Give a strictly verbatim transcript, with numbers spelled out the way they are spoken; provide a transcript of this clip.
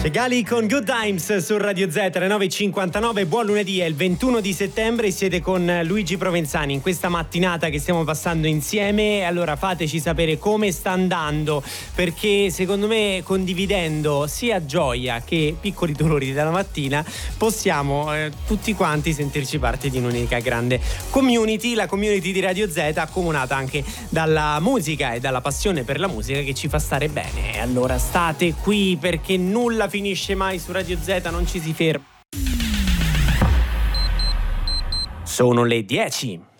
C'è Gali con Good Times su Radio Z, alle nove e cinquantanove. Buon lunedì, è il ventuno di settembre e siete con Luigi Provenzani in questa mattinata che stiamo passando insieme. Allora fateci sapere come sta andando, perché secondo me, condividendo sia gioia che piccoli dolori della mattina, possiamo eh, tutti quanti sentirci parte di un'unica grande community, la community di Radio Z, accomunata anche dalla musica e dalla passione per la musica che ci fa stare bene. Allora state qui, perché nulla finisce mai su Radio Z, non ci si ferma. Sono le dieci.